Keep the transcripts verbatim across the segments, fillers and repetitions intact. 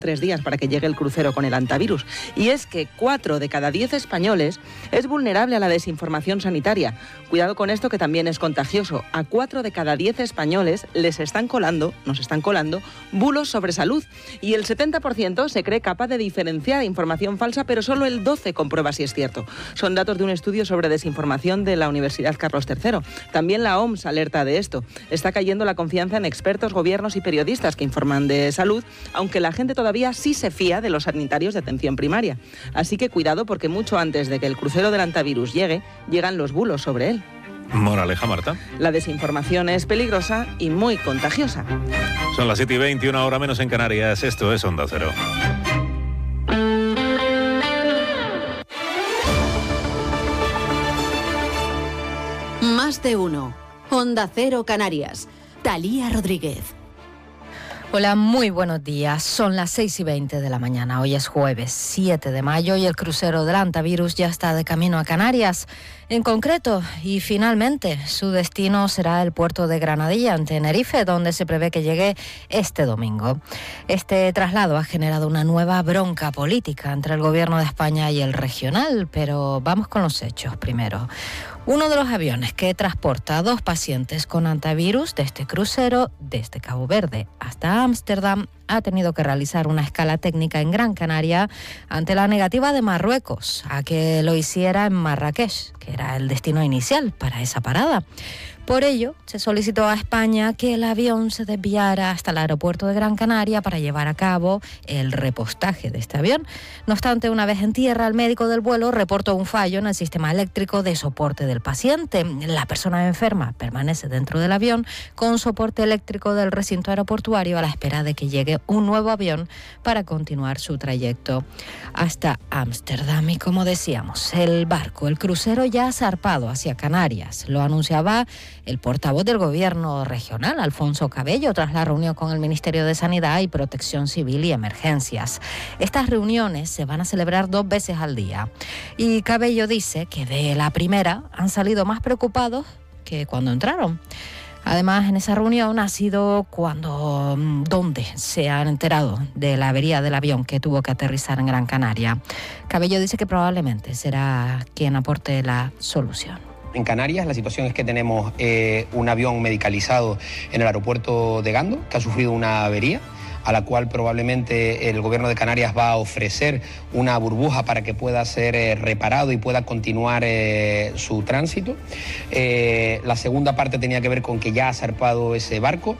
tres días para que llegue el crucero con el antivirus. Y es que cuatro de cada diez españoles es vulnerable a la desinformación sanitaria. Cuidado con esto, que también es contagioso. A cuatro de cada diez españoles les están colando, nos están colando, bulos sobre salud. Y el setenta por ciento se cree capaz de diferenciar información falsa, pero solo el doce por ciento comprueba si es cierto. Son datos de un estudio sobre desinformación de la Universidad Carlos tercero. También la O M S alerta de esto. Está cayendo la confianza en expertos, gobiernos y periodistas que informan de salud, aunque la gente todavía Todavía sí se fía de los sanitarios de atención primaria. Así que cuidado, porque mucho antes de que el crucero del antivirus llegue, llegan los bulos sobre él. Moraleja, Marta. La desinformación es peligrosa y muy contagiosa. Son las siete y veinte, una hora menos en Canarias. Esto es Onda Cero. Más de uno. Onda Cero Canarias. Talía Rodríguez. Hola, muy buenos días. Son las seis y veinte de la mañana. Hoy es jueves siete de mayo y el crucero del antivirus ya está de camino a Canarias. En concreto, y finalmente, su destino será el puerto de Granadilla, en Tenerife, donde se prevé que llegue este domingo. Este traslado ha generado una nueva bronca política entre el gobierno de España y el regional, pero vamos con los hechos primero. Uno de los aviones que transporta a dos pacientes con antivirus de este crucero desde Cabo Verde hasta Ámsterdam ha tenido que realizar una escala técnica en Gran Canaria ante la negativa de Marruecos a que lo hiciera en Marrakech, que era el destino inicial para esa parada. Por ello, se solicitó a España que el avión se desviara hasta el aeropuerto de Gran Canaria para llevar a cabo el repostaje de este avión. No obstante, una vez en tierra, el médico del vuelo reportó un fallo en el sistema eléctrico de soporte del paciente. La persona enferma permanece dentro del avión con soporte eléctrico del recinto aeroportuario a la espera de que llegue un nuevo avión para continuar su trayecto hasta Ámsterdam. Y como decíamos, el barco, el crucero ya ha zarpado hacia Canarias. Lo anunciaba el portavoz del gobierno regional, Alfonso Cabello, tras la reunión con el Ministerio de Sanidad y Protección Civil y Emergencias. Estas reuniones se van a celebrar dos veces al día. Y Cabello dice que de la primera han salido más preocupados que cuando entraron. Además, en esa reunión ha sido cuando, donde se han enterado de la avería del avión que tuvo que aterrizar en Gran Canaria. Cabello dice que probablemente será quien aporte la solución. En Canarias la situación es que tenemos eh, un avión medicalizado en el aeropuerto de Gando, que ha sufrido una avería, a la cual probablemente el gobierno de Canarias va a ofrecer una burbuja para que pueda ser eh, reparado y pueda continuar eh, su tránsito. Eh, la segunda parte tenía que ver con que ya ha zarpado ese barco.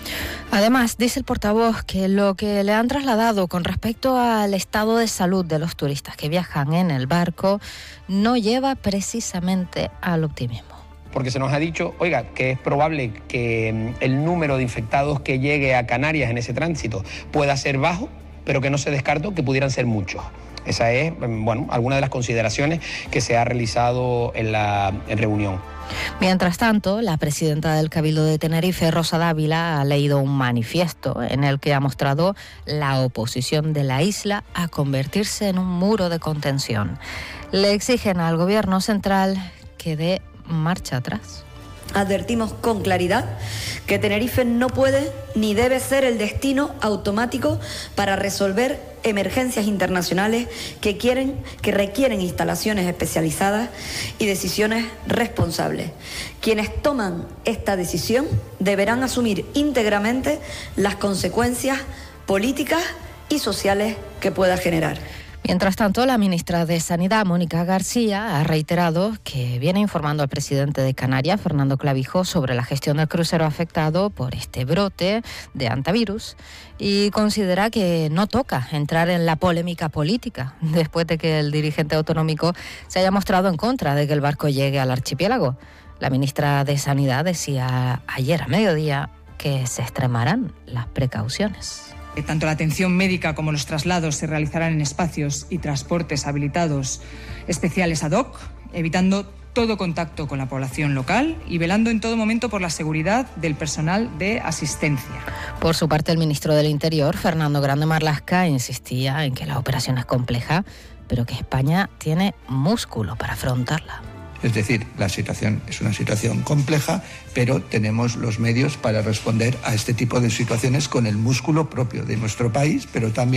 Además, dice el portavoz que lo que le han trasladado con respecto al estado de salud de los turistas que viajan en el barco no lleva precisamente al optimismo. Porque se nos ha dicho, oiga, que es probable que el número de infectados que llegue a Canarias en ese tránsito pueda ser bajo, pero que no se descartó que pudieran ser muchos. Esa es, bueno, alguna de las consideraciones que se ha realizado en la en reunión. Mientras tanto, la presidenta del Cabildo de Tenerife, Rosa Dávila, ha leído un manifiesto en el que ha mostrado la oposición de la isla a convertirse en un muro de contención. Le exigen al gobierno central que dé marcha atrás. Advertimos con claridad que Tenerife no puede ni debe ser el destino automático para resolver emergencias internacionales que quieren, que requieren instalaciones especializadas y decisiones responsables. Quienes toman esta decisión deberán asumir íntegramente las consecuencias políticas y sociales que pueda generar. Mientras tanto, la ministra de Sanidad, Mónica García, ha reiterado que viene informando al presidente de Canarias, Fernando Clavijo, sobre la gestión del crucero afectado por este brote de antivirus y considera que no toca entrar en la polémica política después de que el dirigente autonómico se haya mostrado en contra de que el barco llegue al archipiélago. La ministra de Sanidad decía ayer a mediodía que se extremarán las precauciones. Tanto la atención médica como los traslados se realizarán en espacios y transportes habilitados especiales ad hoc, evitando todo contacto con la población local y velando en todo momento por la seguridad del personal de asistencia. Por su parte, el ministro del Interior, Fernando Grande Marlaska, insistía en que la operación es compleja, pero que España tiene músculo para afrontarla. Es decir, la situación es una situación compleja, pero tenemos los medios para responder a este tipo de situaciones con el músculo propio de nuestro país, pero también